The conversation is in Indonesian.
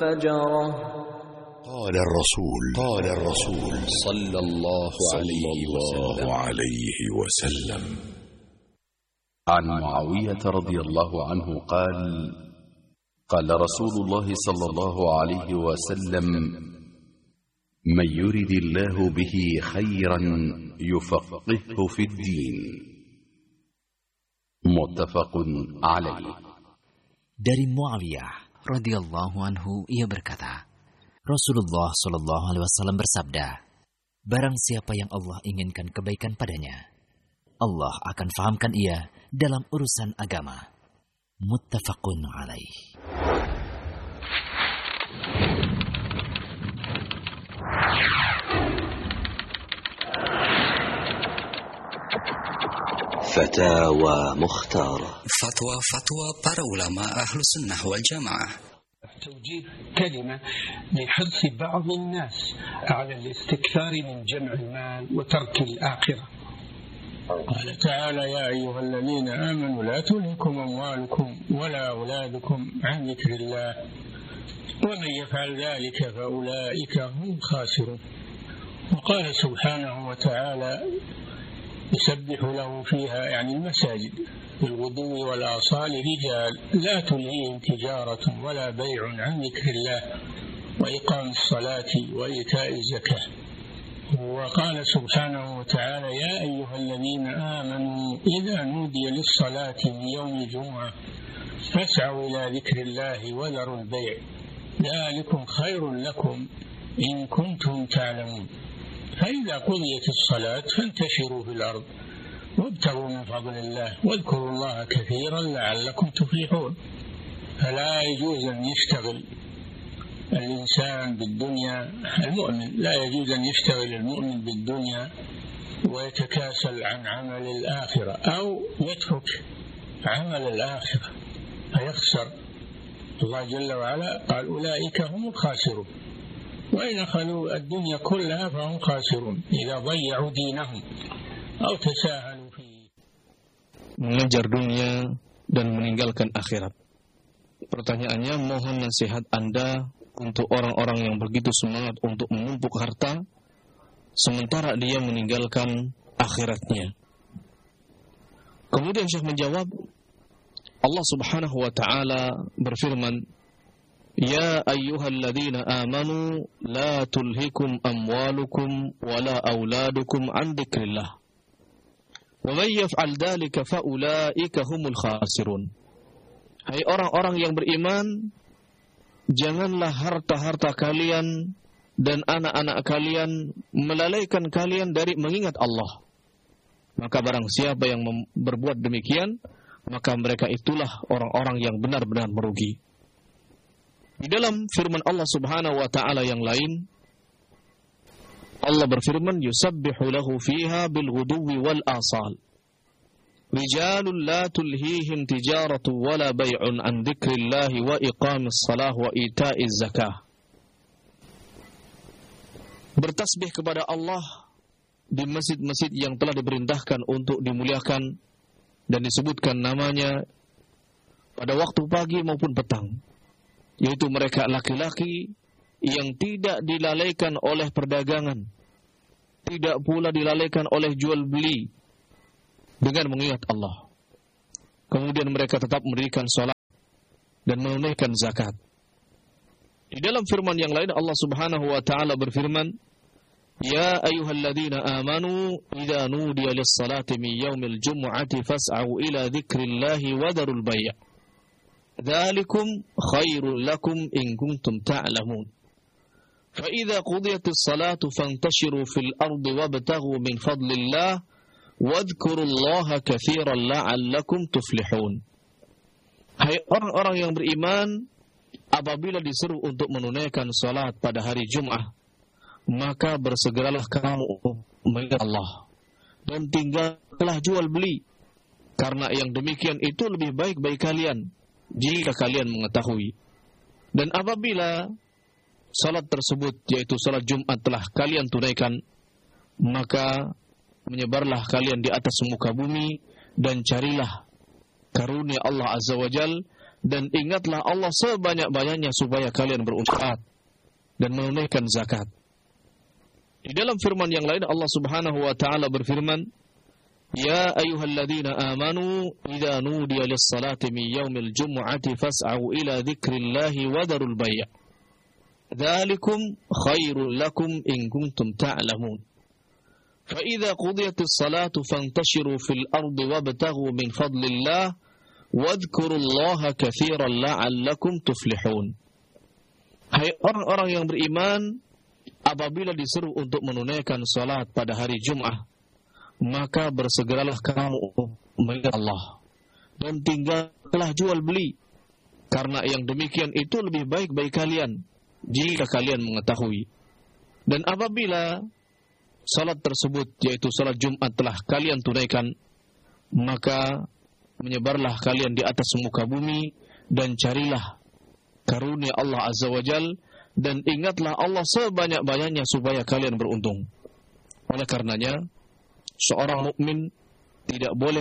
فجره. قال الرسول صلى الله عليه وسلم عن معاوية رضي الله عنه قال قال رسول الله صلى الله عليه وسلم من يرد الله به خيرا يفقهه في الدين. متفق عليه. Dari Muawiyah radhiyallahu anhu ia berkata, Rasulullah sallallahu alaihi wasallam bersabda, barang siapa yang Allah inginkan kebaikan padanya, Allah akan fahamkan ia dalam urusan agama. Muttafaqun alaih. Fatawa Mukhtar. Fatwa para ulama ahlu sunnah wal jamaah. توجيه كلمة لحث بعض الناس على الاستكثار من جمع المال وترك الآخرة. قال تعالى يا أيها الذين آمنوا لا تلهكم أموالكم ولا أولادكم عن ذكر الله ومن يفعل ذلك فأولئك هم الخاسرون. وقال سبحانه وتعالى يسبح له فيها يعني المساجد بالغدو والآصال رجال لا تلهيهم تجارة ولا بيع عن ذكر الله وإقام الصلاة وإيتاء الزكاة. وقال سبحانه وتعالى يا أيها الذين آمنوا إذا نودي للصلاة من يوم الجمعة فاسعوا إلى ذكر الله وذروا البيع ذلكم خير لكم إن كنتم تعلمون. فإذا قضيت الصلاة فانتشروا في الأرض وابتغوا من فضل الله واذكروا الله كثيرا لعلكم تفلحون. فلا يجوز أن يشتغل الإنسان بالدنيا، المؤمن لا يجوز أن يشتغل المؤمن بالدنيا ويتكاسل عن عمل الآخرة أو يترك عمل الآخرة فيخسر. الله جل وعلا قال أولئك هم الخاسرون وإن أخذوا الدنيا كلها فهم خاسرون إذا ضيعوا دينهم أو تساهلوا فيه. Mengejar dunia dan meninggalkan akhirat. Pertanyaannya, mohon nasihat Anda untuk orang-orang yang begitu semangat untuk menumpuk harta sementara dia meninggalkan akhiratnya. Kemudian Syekh menjawab, Allah Subhanahu wa taala berfirman, Ya ayyuhalladzina amanu la tulhikum amwalukum wala auladukum an dzikrillah. Wa may yaf'al dzalika fa ulaika humul khasirun. Hai orang-orang yang beriman, janganlah harta-harta kalian dan anak-anak kalian melalaikan kalian dari mengingat Allah. Maka barang siapa yang berbuat demikian, maka mereka itulah orang-orang yang benar-benar merugi. Di dalam firman Allah Subhanahu wa taala yang lain, Allah berfirman, yusabbihu lahu fiha bil ghuduwi wal asal. Rijalun la tulhihim tijaratu wala bay'un an dzikrillahi wa iqamis salah wa ita'iz zakah. Bertasbih kepada Allah di masjid-masjid yang telah diperintahkan untuk dimuliakan dan disebutkan namanya pada waktu pagi maupun petang, yaitu mereka laki-laki yang tidak dilalaikan oleh perdagangan, tidak pula dilalaikan oleh jual beli dengan mengingat Allah. Kemudian mereka tetap mendirikan salat dan menunaikan zakat. Di dalam firman yang lain Allah Subhanahu wa taala berfirman, Ya ayyuhalladzina amanu idza nudiya lis-salati min yaumil jumu'ati fas'au ila dzikrillahi wa dharul bay'. Dzalikum khairul lakum in kuntum ta'lamun. Fa idza qudiyatis salatu fantashiru fil ardi wabtaghu min fadlillah wadhkurullaha katsiran la'allakum tuflihun. Hai orang-orang yang beriman, apabila disuruh untuk menunaikan salat pada hari Jumat, maka bersegeralah kamu mengingat Allah dan tinggallah jual beli, karena yang demikian itu lebih baik bagi kalian jika kalian mengetahui. Dan apabila salat tersebut, yaitu salat Jumat, telah kalian tunaikan, maka menyebarlah kalian di atas muka bumi dan carilah karunia Allah Azza wa Jal dan ingatlah Allah sebanyak-banyaknya supaya kalian beruntung dan menunaikan zakat. Di dalam firman yang lain Allah Subhanahu wa taala berfirman, "Ya ayyuhalladzina amanu idza nudiya lis-salati min yaumil jumu'ati fas'au ila dzikrillahi wa dharul bay'. Dzalikum khairul lakum in kuntum ta'lamun. Fa idza qudiyatis salatu fantashiru fil ardi wabtaghu min fadlillah wadhkurullaha katsiran la'allakum tuflihun." Hai orang-orang yang beriman, apabila disuruh untuk menunaikan salat pada hari Jumat, maka bersegeralah kamu mengingat Allah dan tinggallah jual beli, karena yang demikian itu lebih baik bagi kalian jika kalian mengetahui. Dan apabila salat tersebut, yaitu salat Jumat, telah kalian tunaikan, maka menyebarlah kalian di atas muka bumi dan carilah karunia Allah Azza wa Jal, dan ingatlah Allah sebanyak-banyaknya supaya kalian beruntung. Oleh karenanya, seorang mukmin tidak boleh